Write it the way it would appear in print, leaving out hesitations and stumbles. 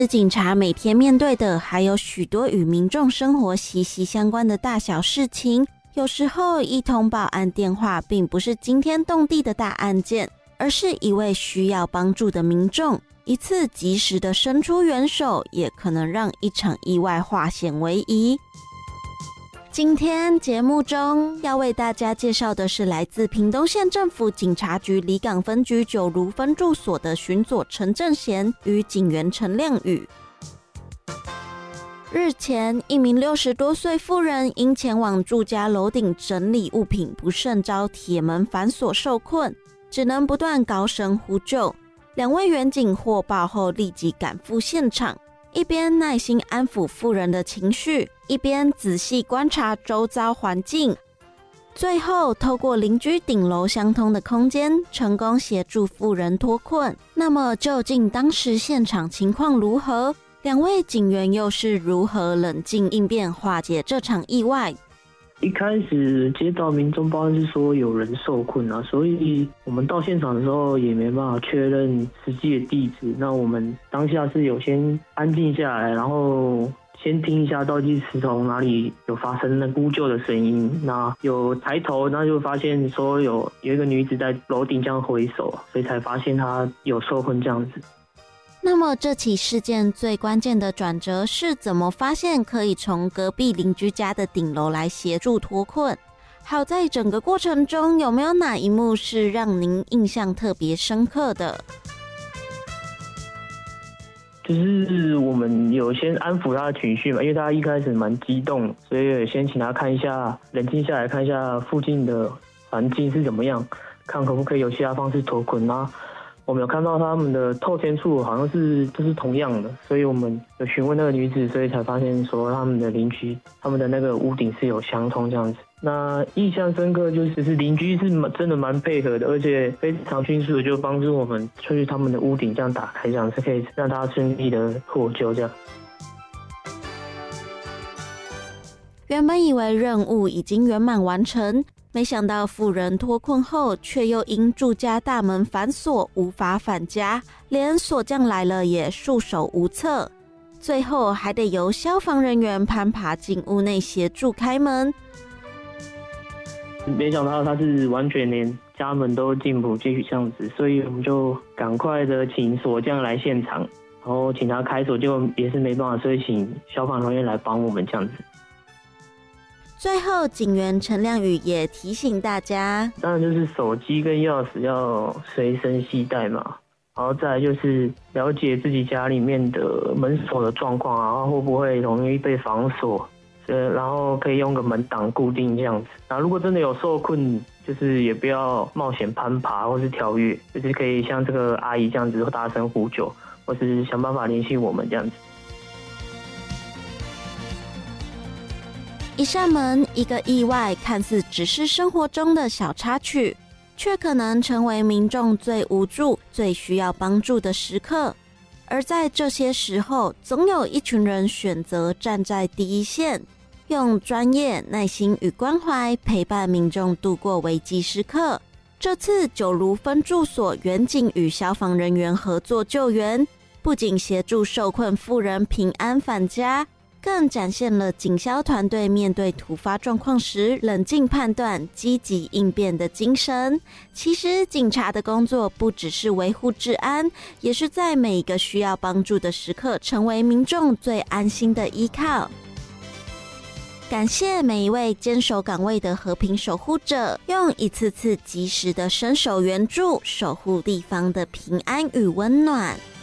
警察每天面对的还有许多与民众生活息息相关的大小事情，有时候一通报案电话并不是惊天动地的大案件，而是一位需要帮助的民众一次及时的伸出援手，也可能让一场意外化险为夷。今天节目中要为大家介绍的是来自屏东县政府警察局里港分局九如分驻所的巡佐陈正贤与警员陈亮宇。日前，一名60多岁妇人因前往住家楼顶整理物品，不慎遭铁门反锁受困，只能不断高声呼救。2位员警获报后立即赶赴现场，一边耐心安抚妇人的情绪，一边仔细观察周遭环境，最后透过邻居顶楼相通的空间，成功协助妇人脱困。那么究竟当时现场情况如何？2位警员又是如何冷静应变化解这场意外？ 一开始接到民众报案是说有人受困啊，所以我们到现场的时候也没办法确认实际的地址。那我们当下是有先安静下来，然后先听一下到底是从哪里有发生那呼救的声音。那有抬头，那就发现说有一个女子在楼顶这样挥手，所以才发现她有受困这样子。 那么这起事件最关键的转折是怎么发现可以从隔壁邻居家的顶楼来协助脱困？好在整个过程中有没有哪一幕是让您印象特别深刻的？ 就是我们有先安抚他的情绪嘛，因为他一开始蛮激动，所以先请他看一下，冷静下来看一下附近的环境是怎么样，看可不可以有其他方式脱困啊。我们有看到他们的透天处好像是就是同样的，所以我们有询问那个女子，所以才发现说他们的邻居他们的那个屋顶是有相通这样子。那印象深刻就是邻居是真的蛮配合的，而且非常迅速的就帮助我们去他们的屋顶这样打开，这样是可以让他顺利的获救这样。 原本以为任务已经圆满完成，没想到妇人脱困后，却又因住家大门反锁无法返家，连锁匠来了也束手无策，最后还得由消防人员攀爬进屋内协助开门。 没想到他是完全连家门都进不去这样子，所以我们就赶快的请锁匠来现场，然后请他开锁，结果也是没办法，所以请消防人员来帮我们这样子。 最后，警员陈亮宇也提醒大家， 当然就是手机跟钥匙要随身携带嘛，然后再来就是了解自己家里面的门锁的状况，然后会不会容易被反锁，然后可以用个门挡固定这样子。然后如果真的有受困，就是也不要冒险攀爬或是跳跃，就是可以像这个阿姨这样子大声呼救，或是想办法联系我们这样子。 一扇门，一个意外，看似只是生活中的小插曲，却可能成为民众最无助、最需要帮助的时刻。而在这些时候，总有一群人选择站在第一线，用专业、耐心与关怀陪伴民众度过危机时刻。这次九如分驻所员警与消防人员合作救援，不仅协助受困妇人平安返家，更展现了警消团队面对突发状况时冷静判断、积极应变的精神。其实，警察的工作不只是维护治安，也是在每一个需要帮助的时刻，成为民众最安心的依靠。感谢每一位坚守岗位的和平守护者，用一次次及时的伸手援助，守护地方的平安与温暖。